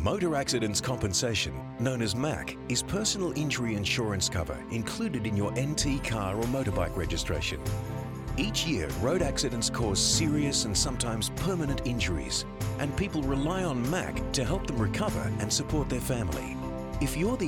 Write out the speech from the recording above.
Motor Accidents Compensation, known as MAC, is personal injury insurance cover included in your NT car or motorbike registration. Each year, road accidents cause serious and sometimes permanent injuries, and people rely on MAC to help them recover and support their family. If you're the